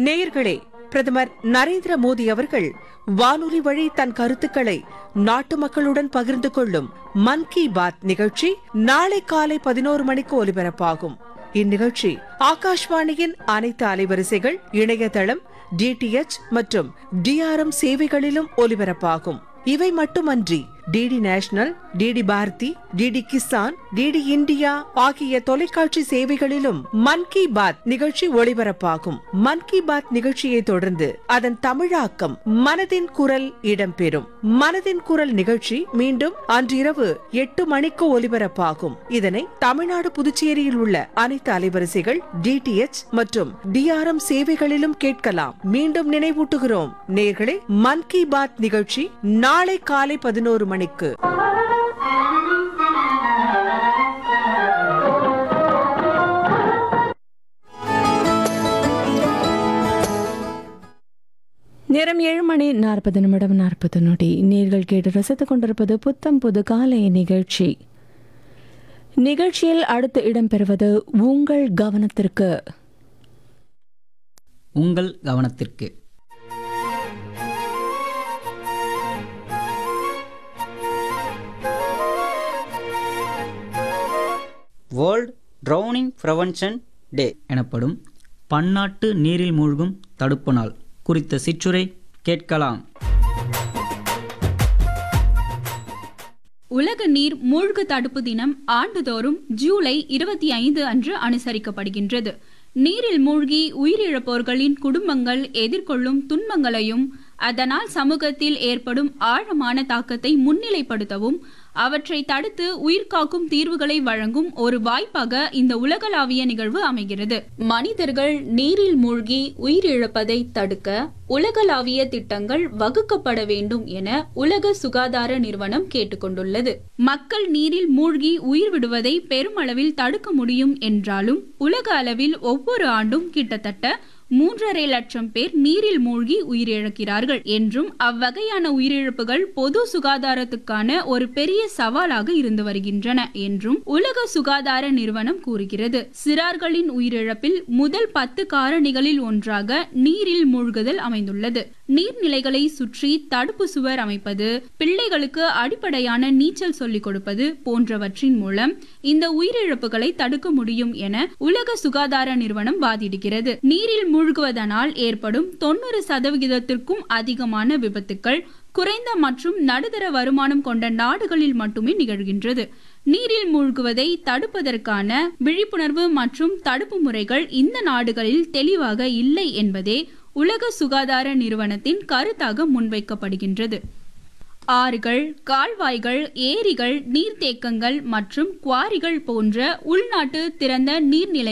நேயர்களே, பிரதமர் நரேந்திர மோடி அவர்கள் வானொலி வழி தன் கருத்துக்களை நாட்டு மக்களுடன் பகிர்ந்து கொள்ளும் மன் கி பாத் நிகழ்ச்சி நாளை காலை 11 மணிக்கு ஒலிபரப்பாகும். இந்நிகழ்ச்சி ஆகாஷ்வாணியின் அனைத்து அலைவரிசைகள், இணையதளம், டிடிஎச் மற்றும் டிஆர்எம் சேவைகளிலும் ஒலிபரப்பாகும். இவை மட்டுமன்றி DD national, DD Bharathi, DD Kisan, DD India ஆகிய தொலைக்காட்சி சேவைகளிலும் மன் கி பாத் நிகழ்ச்சி ஒளிபரப்பாகும். மன் கி பாத் நிகழ்ச்சியை தொடர்ந்து அதன் தமிழாக்கம் மனதின் குரல் இடம்பெறும். மனதின் குரல் நிகழ்ச்சி மீண்டும் அன்றிரவு 8 மணிக்கு ஒலிபரப்பாகும். இதனை தமிழ்நாடு, புதுச்சேரியில் உள்ள அனைத்து அலைவரிசைகள், டிடிஎச் மற்றும் டிஆர்எம் சேவைகளிலும் கேட்கலாம். மீண்டும் நினைவூட்டுகிறோம் நேயர்களே, மன் கி பாத் நிகழ்ச்சி நாளை காலை 11 மணிக்கு. நேரம் 7:40 நேர்கள் கேட்டு ரசித்துக் கொண்டிருப்பது புத்தம் புது காலை நிகழ்ச்சி. நிகழ்ச்சியில் அடுத்து இடம்பெறுவது உங்கள் கவனத்திற்கு. வேர்ல்ட் ட்ரௌனிங் ப்ரிவென்ஷன் டே எனப்படும் பன்னாட்டு நீரில் மூழ்கும் தடுப்பு நாள் குறித்த சிற்றுரை கேட்கலாம். உலக நீர் மூழ்கு தடுப்பு தினம் ஆண்டுதோறும் ஜூலை 25 அன்று அனுசரிக்கப்படுகின்றது. நீரில் மூழ்கி உயிரிழப்போர்களின் குடும்பங்கள் எதிர்கொள்ளும் துன்பங்களையும் அதனால் சமூகத்தில் ஏற்படும் ஆழமான தாக்கத்தை முன்னிலைப்படுத்தவும் அவற்றை தடுத்து உயிர்காக்கும் தீர்வுகளை வழங்கும் ஒரு வாய்ப்பாக இந்த உலகளாவிய நிகழ்வு அமைகிறது. மனிதர்கள் நீரில் மூழ்கி உயிரிழப்பதை தடுக்க உலகளாவிய திட்டங்கள் வகுக்கப்பட வேண்டும் என உலக சுகாதார நிறுவனம் கேட்டுக்கொண்டுள்ளது. மக்கள் நீரில் மூழ்கி உயிர் விடுவதை பெருமளவில் தடுக்க முடியும் என்றாலும் உலக அளவில் ஒவ்வொரு ஆண்டும் கிட்டத்தட்ட 3.5 லட்சம் பேர் நீரில் மூழ்கி உயிரிழக்கிறார்கள் என்றும் அவ்வகையான உயிரிழப்புகள் பொது சுகாதாரத்துக்கான ஒரு பெரிய சவாலாக இருந்து வருகின்றன என்றும் உலக சுகாதார நிறுவனம் கூறுகிறது. சிறார்களின் உயிரிழப்பில் முதல் 10 காரணிகளில் ஒன்றாக நீரில் மூழ்குதல் அமைந்துள்ளது. நீர்நிலைகளை சுற்றி தடுப்பு சுவர் அமைப்பது, பிள்ளைகளுக்கு அடிப்படையான நீச்சல் சொல்லிக் கொடுப்பது போன்றவற்றின் மூலம் இந்த உயிரிழப்புகளை தடுக்க முடியும் என உலக சுகாதார நிறுவனம் வாதிடுகிறது. நீரில் மூழ்குவதனால் ஏற்படும் 90% அதிகமான விபத்துக்கள் குறைந்த மற்றும் நடுத்தர வருமானம் கொண்ட நாடுகளில் மட்டுமே நிகழ்கின்றது. நீரில் மூழ்குவதை தடுப்பதற்கான விழிப்புணர்வு மற்றும் தடுப்பு முறைகள் இந்த நாடுகளில் தெளிவாக இல்லை என்பதே உலக சுகாதார நிறுவனத்தின் கருத்தாக முன்வைக்கப்படுகின்றது. ஆறுகள், கால்வாய்கள், ஏரிகள், நீர்த்தேக்கங்கள் மற்றும் குவாரிகள் போன்ற உள்நாட்டு திறந்த நீர்நிலை